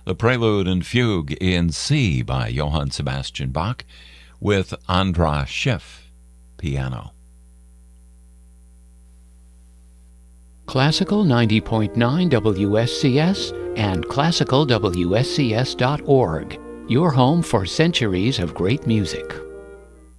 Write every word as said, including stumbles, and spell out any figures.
the Prelude and Fugue in C by Johann Sebastian Bach with Andras Schiff, piano. Classical ninety point nine W S C S and classical W S C S dot org, your home for centuries of great music.